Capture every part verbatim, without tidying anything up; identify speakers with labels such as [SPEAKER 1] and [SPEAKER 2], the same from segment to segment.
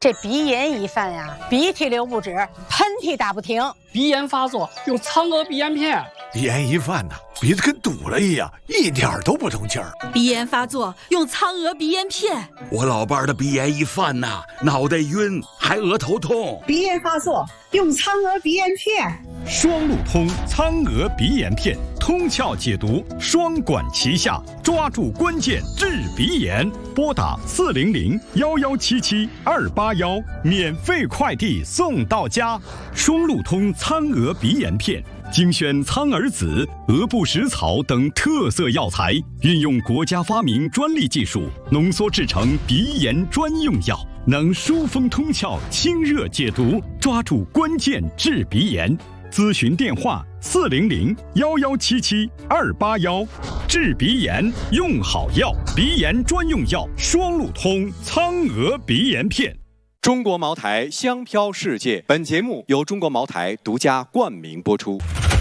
[SPEAKER 1] 这鼻炎一犯呀，鼻涕流不止，喷嚏打不停。
[SPEAKER 2] 鼻炎发作用苍娥鼻炎片。
[SPEAKER 3] 鼻炎一犯呐，鼻子跟堵了一样，一点都不通气儿。
[SPEAKER 4] 鼻炎发作用苍娥鼻炎片。
[SPEAKER 5] 我老伴儿的鼻炎一犯呐，脑袋晕，还额头痛。
[SPEAKER 6] 鼻炎发作用苍娥鼻炎片。
[SPEAKER 7] 双路通苍娥鼻炎片，通窍解毒，双管齐下，抓住关键治鼻炎。拨打四零零幺幺七七二八幺，免费快递送到家。双路通苍娥鼻炎片，精选苍耳子、鹅不食草等特色药材，运用国家发明专利技术，浓缩制成鼻炎专用药，能疏风通窍、清热解毒，抓住关键治鼻炎。咨询电话：四零零幺幺七七二八幺。治鼻炎用好药，鼻炎专用药双路通苍娥鼻炎片。
[SPEAKER 8] 中国茅台香飘世界，本节目由中国茅台独家冠名播出。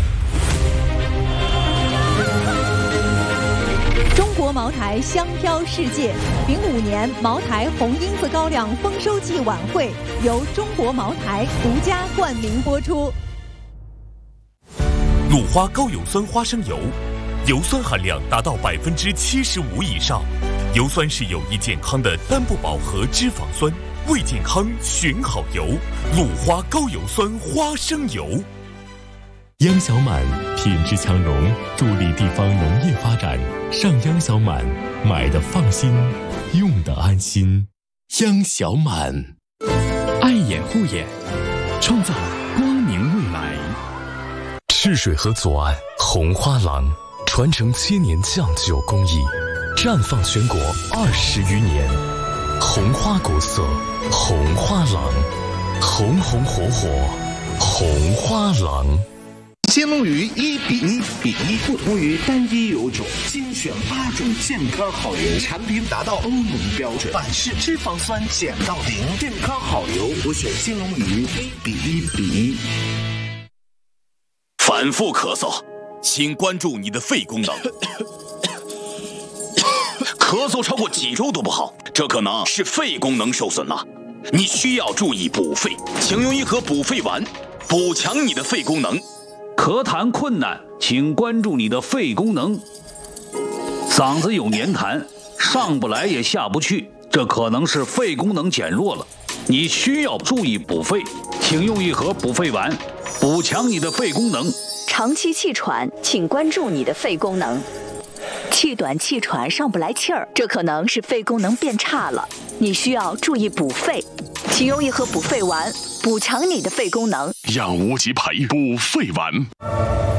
[SPEAKER 9] 中国茅台香飘世界，丙午年茅台红缨子高粱丰收季晚会由中国茅台独家冠名播出。
[SPEAKER 10] 鲁花高油酸花生油，油酸含量达到百分之七十五以上，油酸是有益健康的单不饱和脂肪酸，为健康选好油。鲁花高油酸花生油。
[SPEAKER 11] 央小满品质强融，助力地方农业发展。上央小满，买的放心，用的安心。央小满，
[SPEAKER 12] 爱眼护眼，创造光明未来。
[SPEAKER 11] 赤水河左岸红花廊，传承千年酱酒工艺，绽放全国二十余年。红花国色，红花廊，红红火火，红花廊。
[SPEAKER 13] 金龙鱼一比一比一，不同于单一油种，精选八种健康好油，产品达到欧盟标准，反式脂肪酸减到零，健康好油，我选金龙鱼一比一比一。
[SPEAKER 10] 反复咳嗽，请关注你的肺功能。咳嗽超过几周都不好，这可能是肺功能受损了。你需要注意补肺，请用一盒补肺丸，补强你的肺功能。
[SPEAKER 14] 咳痰困难，请关注你的肺功能。嗓子有黏痰，上不来也下不去，这可能是肺功能减弱了。你需要注意补肺，请用一盒补肺丸，补强你的肺功能。
[SPEAKER 15] 长期气喘，请关注你的肺功能。气短气喘上不来气儿，这可能是肺功能变差了，你需要注意补肺，请用一盒补肺丸，补强你的肺功能。
[SPEAKER 12] 养无极培补肺丸。